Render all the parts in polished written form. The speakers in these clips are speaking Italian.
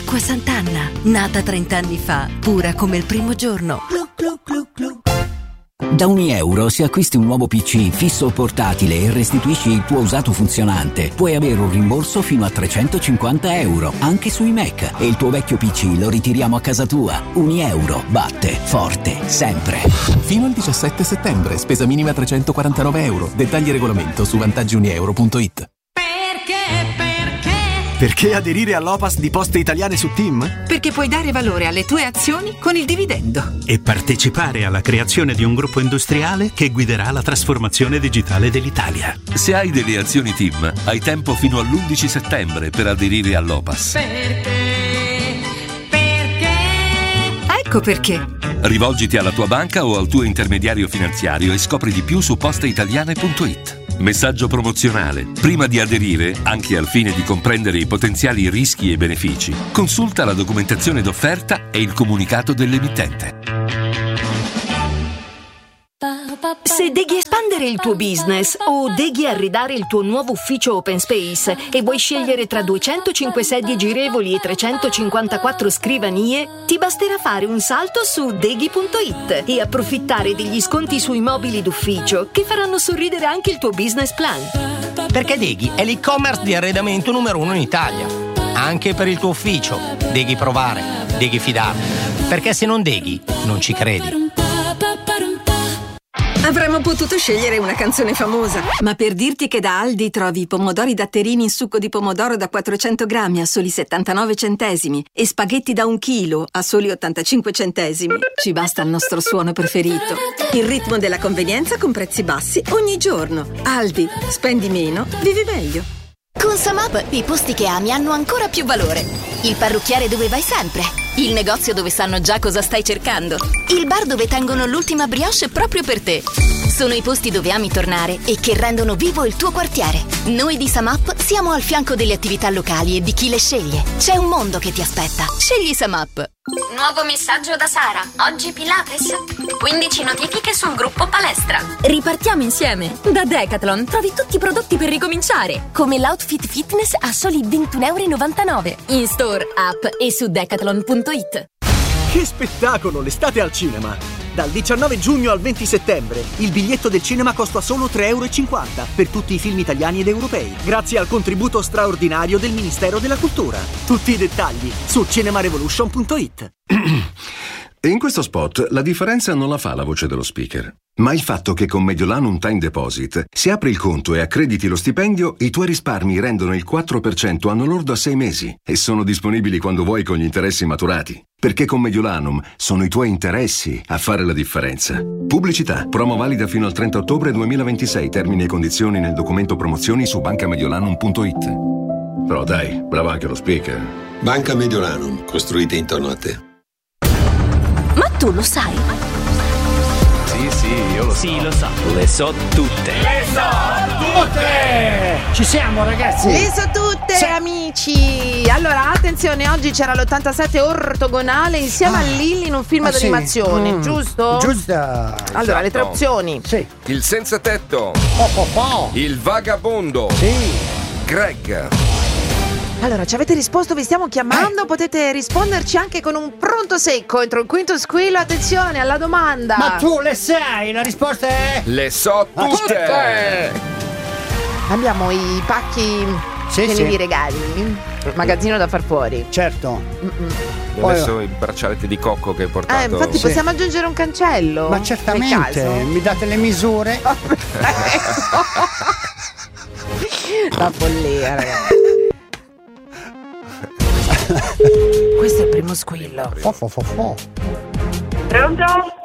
Acqua Sant'Anna, nata 30 anni fa, pura come il primo giorno. Da €1 se acquisti un nuovo PC fisso o portatile e restituisci il tuo usato funzionante, puoi avere un rimborso fino a €350, anche sui Mac, e il tuo vecchio PC lo ritiriamo a casa tua. €1 batte forte sempre. Fino al 17 settembre, spesa minima €349. Dettagli e regolamento su vantaggiunieuro.it. Perché aderire all'Opas di Poste Italiane su TIM? Perché puoi dare valore alle tue azioni con il dividendo. E partecipare alla creazione di un gruppo industriale che guiderà la trasformazione digitale dell'Italia. Se hai delle azioni TIM, hai tempo fino all'11 settembre per aderire all'Opas. Ecco perché. Rivolgiti alla tua banca o al tuo intermediario finanziario e scopri di più su posteitaliane.it. Messaggio promozionale. Prima di aderire, anche al fine di comprendere i potenziali rischi e benefici, consulta la documentazione d'offerta e il comunicato dell'emittente. Se deghi espandere il tuo business o deghi arredare il tuo nuovo ufficio open space e vuoi scegliere tra 205 sedie girevoli e 354 scrivanie, ti basterà fare un salto su deghi.it e approfittare degli sconti sui mobili d'ufficio che faranno sorridere anche il tuo business plan. Perché Deghi è l'e-commerce di arredamento numero 1 in Italia. Anche per il tuo ufficio. Deghi provare, Deghi fidare. Perché se non Deghi, non ci credi. Avremmo potuto scegliere una canzone famosa, ma per dirti che da Aldi trovi pomodori datterini in succo di pomodoro da 400 grammi a soli 79 centesimi e spaghetti da 1 chilo a soli 85 centesimi, ci basta il nostro suono preferito. Il ritmo della convenienza con prezzi bassi ogni giorno. Aldi, spendi meno, vivi meglio. Con SumUp i posti che ami hanno ancora più valore. Il parrucchiere dove vai sempre. Il negozio dove sanno già cosa stai cercando. Il bar dove tengono l'ultima brioche proprio per te. Sono i posti dove ami tornare e che rendono vivo il tuo quartiere. Noi di SumUp siamo al fianco delle attività locali e di chi le sceglie. C'è un mondo che ti aspetta. Scegli SumUp. Nuovo messaggio da Sara. Oggi Pilates. 15 notifiche sul gruppo palestra. Ripartiamo insieme. Da Decathlon trovi tutti i prodotti per ricominciare, come l'outfit fitness a soli €21,99. In store, app e su decathlon.it. Che spettacolo, l'estate al cinema! Dal 19 giugno al 20 settembre il biglietto del cinema costa solo €3,50 per tutti i film italiani ed europei, grazie al contributo straordinario del Ministero della Cultura. Tutti i dettagli su cinemarevolution.it. In questo spot la differenza non la fa la voce dello speaker, ma il fatto che con Mediolanum Time Deposit, se apri il conto e accrediti lo stipendio, i tuoi risparmi rendono il 4% anno lordo a 6 mesi e sono disponibili quando vuoi con gli interessi maturati. Perché con Mediolanum sono i tuoi interessi a fare la differenza. Pubblicità. Promo valida fino al 30 ottobre 2026. Termini e condizioni nel documento promozioni su bancamediolanum.it. Però dai, bravo anche lo speaker. Banca Mediolanum, costruite intorno a te. Ma tu lo sai? Sì, io lo so. Sì, lo so. Le so tutte. Le so tutte! Ci siamo, ragazzi. Le so tutte, sì, amici. Allora, attenzione, oggi c'era l'87 ortogonale insieme a Lilli in un film d'animazione, giusto? Giusta. Allora, le tre opzioni. Sì. Il senza tetto. Il vagabondo. Sì. Greg. Allora, ci avete risposto, vi stiamo chiamando, potete risponderci anche con un pronto secco entro il quinto squillo. Attenzione alla domanda. Ma tu le sai, la risposta è... Le so tutte. Abbiamo i pacchi che li regali. Magazzino da far fuori. Certo. Ho messo i braccialetti di cocco che hai portato. Infatti possiamo aggiungere un cancello. Ma certamente, mi date le misure. La follia, ragazzi. Questo è il primo squillo. Pronto?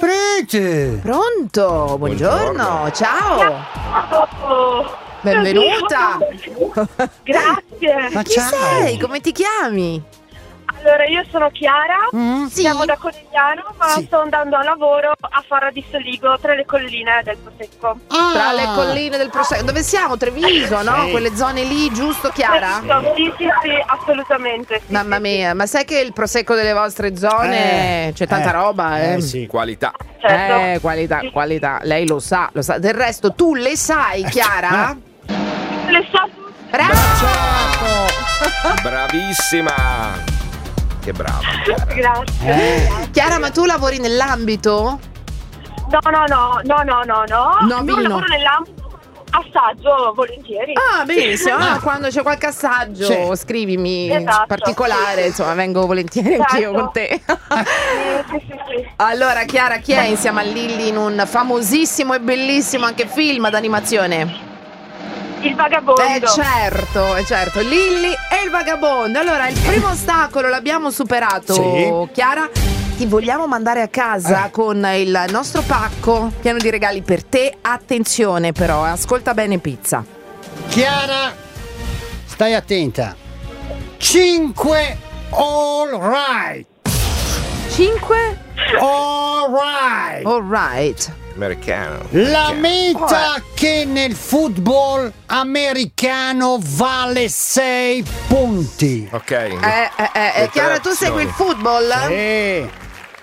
Pronto? Buongiorno. Ciao. Benvenuta. Grazie. Ma chi sei? Come ti chiami? Allora, io sono Chiara, siamo da Conegliano, ma sto andando a lavoro a Farra di Soligo, tra le colline del Prosecco. Tra le colline del Prosecco. Dove siamo? Treviso, no? Quelle zone lì, giusto, Chiara? Sì, assolutamente. Sì, Mamma mia, ma sai che il Prosecco delle vostre zone c'è tanta roba, Sì. Qualità. Certo. Qualità. Lei lo sa. Del resto, tu le sai, Chiara? Le so tutte. Bravissima. Che brava. Grazie. Chiara, ma tu lavori nell'ambito? No. No, Non lavoro nell'ambito. Assaggio volentieri. Ah, benissimo. Quando c'è qualche assaggio, scrivimi in particolare, insomma, vengo volentieri anch'io con te. Sì. Allora, Chiara, chi è insieme a Lilli in un famosissimo e bellissimo anche film d'animazione? Il vagabondo. Certo, Lilli e il vagabondo. Allora, il primo ostacolo l'abbiamo superato, Sì. Chiara. Ti vogliamo mandare a casa con il nostro pacco pieno di regali per te. Attenzione però, ascolta bene pizza. Chiara, stai attenta. 5 all right. 5 all right. Americano. La meta che nel football americano vale 6 punti. Ok. Chiara, tu segui il football? Sì.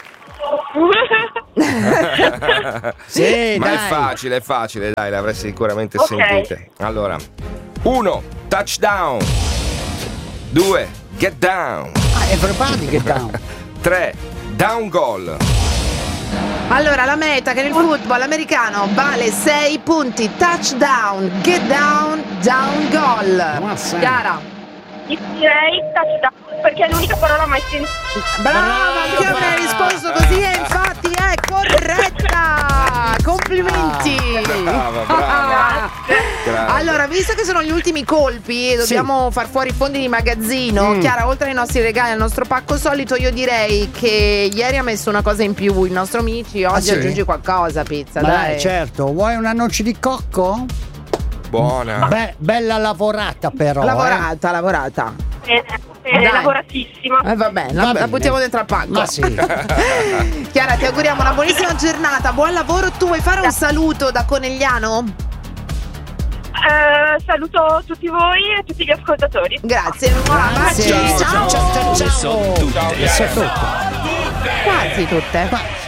Sì, ma dai. è facile, dai, l'avresti sicuramente sentite. Allora, 1, touchdown. 2, get down. Everybody get down. 3, down goal. Allora, la meta che nel football americano vale 6 punti. Touchdown, get down, down goal. Chiara. Direi touchdown, perché è l'unica parola mai sentita. Brava, anche a me hai risposto così e infatti è corretta. Complimenti. Brava. Allora, visto che sono gli ultimi colpi e dobbiamo far fuori i fondi di magazzino, Chiara, oltre ai nostri regali, al nostro pacco solito, io direi che ieri ha messo una cosa in più il nostro amici, oggi aggiungi qualcosa, pizza. Dai, certo. Vuoi una noce di cocco? Buona. Bella lavorata però. Lavorata. Lavoratissima. Vabbè, la buttiamo dentro al pacco. Ma sì. Chiara, ti auguriamo una buonissima giornata, buon lavoro. Tu vuoi fare un saluto da Conegliano? Saluto tutti voi e tutti gli ascoltatori. Grazie. Ciao. Sono tutte. Quasi tutte.